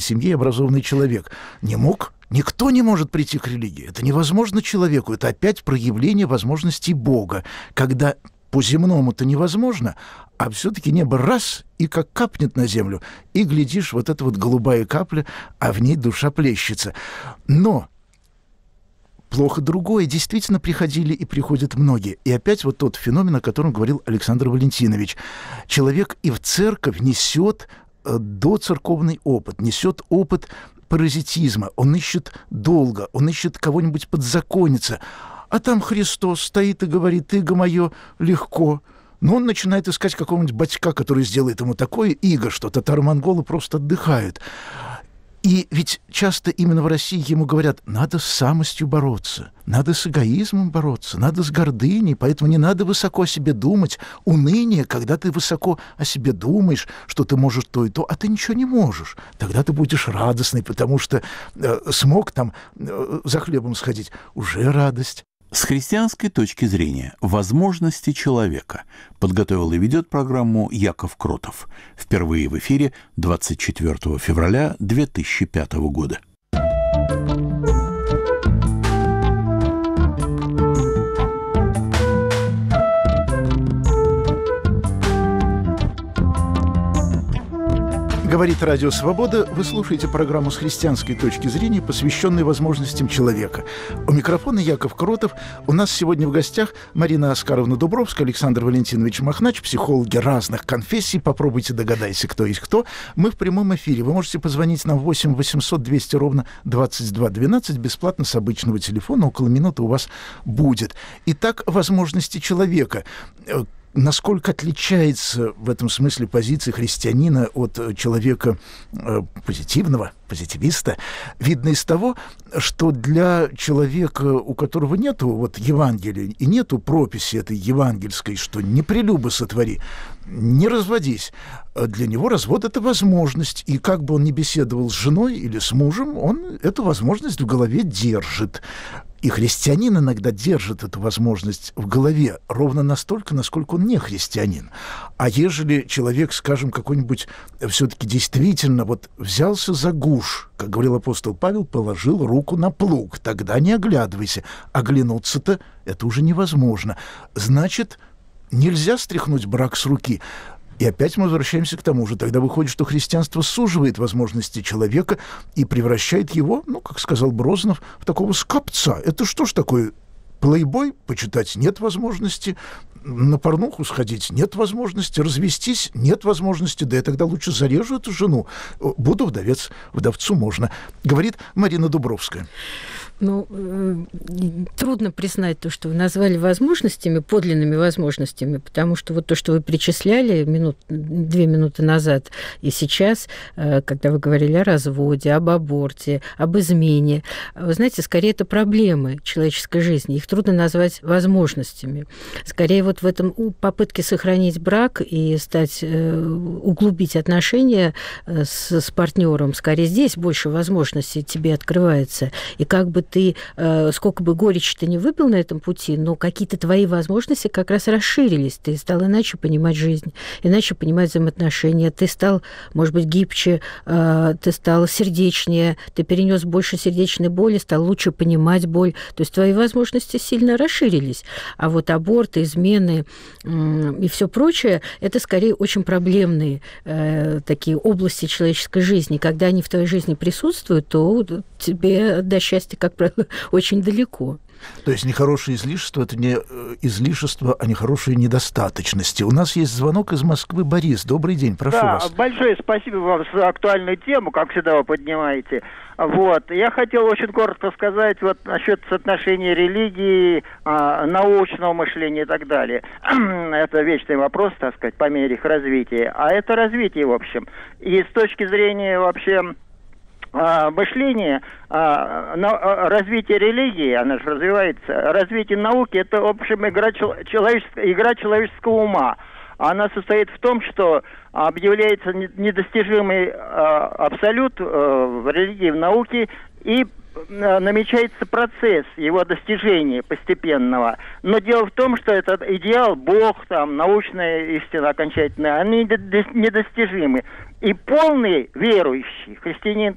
семье, образованный человек. Не мог? Никто не может прийти к религии. Это невозможно человеку. Это опять проявление возможностей Бога. Когда по-земному-то невозможно, а все-таки небо раз и как капнет на землю, и глядишь, вот эта вот голубая капля, а в ней душа плещется. Но плохо другое. Действительно приходили и приходят многие. И опять вот тот феномен, о котором говорил Александр Валентинович. Человек и в церковь несет доцерковный опыт, несет опыт паразитизма. Он ищет долга, он ищет кого-нибудь подзакониться. А там Христос стоит и говорит: «Иго мое легко». Но он начинает искать какого-нибудь батька, который сделает ему такое иго, что татаро-монголы просто отдыхают. И ведь часто именно в России ему говорят: надо с самостью бороться, надо с эгоизмом бороться, надо с гордыней, поэтому не надо высоко о себе думать. Уныние, когда ты высоко о себе думаешь, что ты можешь то и то, а ты ничего не можешь. Тогда ты будешь радостный, потому что смог там за хлебом сходить. Уже радость. С христианской точки зрения возможности человека подготовил и ведет программу Яков Кротов. Впервые в эфире 24 февраля 2005 года. Говорит Радио Свобода. Вы слушаете программу с христианской точки зрения, посвященную возможностям человека. У микрофона Яков Кротов. У нас сегодня в гостях Марина Оскаровна Дубровская, Александр Валентинович Махнач, психологи разных конфессий. Попробуйте догадайся, кто есть кто. Мы в прямом эфире. Вы можете позвонить нам 8 800 200 ровно 22 12 бесплатно с обычного телефона. Около минуты у вас будет. Итак, возможности человека. Насколько отличается в этом смысле позиция христианина от человека позитивного, позитивиста, видно из того, что для человека, у которого нету вот Евангелия и нету прописи этой евангельской, что не прелюбо сотвори, не разводись, для него развод — это возможность, и как бы он ни беседовал с женой или с мужем, он эту возможность в голове держит. И христианин иногда держит эту возможность в голове ровно настолько, насколько он не христианин. А ежели человек, скажем, какой-нибудь все-таки действительно вот взялся за гуж, как говорил апостол Павел, положил руку на плуг, тогда не оглядывайся. Оглянуться-то это уже невозможно. Значит, нельзя стряхнуть брак с руки. И опять мы возвращаемся к тому же. Тогда выходит, что христианство суживает возможности человека и превращает его, ну, как сказал Брознов, в такого скопца. Это что ж такое? Плейбой почитать нет возможности, на порнуху сходить нет возможности, развестись нет возможности, да я тогда лучше зарежу эту жену, буду вдовец, вдовцу можно, говорит Марина Дубровская. Ну, трудно признать то, что вы назвали возможностями, подлинными возможностями, потому что вот то, что вы перечисляли 2 минуты назад и сейчас, когда вы говорили о разводе, об аборте, об измене, вы знаете, скорее это проблемы человеческой жизни, их трудно назвать возможностями. Скорее вот в этом попытке сохранить брак и углубить отношения с партнером, скорее здесь больше возможностей тебе открывается. И как бы ты, сколько бы горечи ты не выпил на этом пути, но какие-то твои возможности как раз расширились. Ты стал иначе понимать жизнь, иначе понимать взаимоотношения. Ты стал, может быть, гибче, ты стал сердечнее, ты перенес больше сердечной боли, стал лучше понимать боль. То есть твои возможности сильно расширились. А вот аборты, измены и все прочее, это скорее очень проблемные такие области человеческой жизни. Когда они в твоей жизни присутствуют, то тебе до счастья, как правило, очень далеко. То есть нехорошее излишество – это не излишество, а нехорошие недостаточности. У нас есть звонок из Москвы. Борис, добрый день, прошу вас. Большое спасибо вам за актуальную тему, как всегда вы поднимаете. Вот. Я хотел очень коротко сказать вот насчет соотношения религии, научного мышления и так далее. Это вечный вопрос, так сказать, по мере их развития. А это развитие, в общем. И с точки зрения вообще мышление, развитие религии, она же развивается, развитие науки, это, в общем, игра человеческого ума. Она состоит в том, что объявляется недостижимый абсолют в религии, в науке, и намечается процесс его достижения постепенного. Но дело в том, что этот идеал, Бог, там, научная истина окончательная, они недостижимы. И полный верующий христианин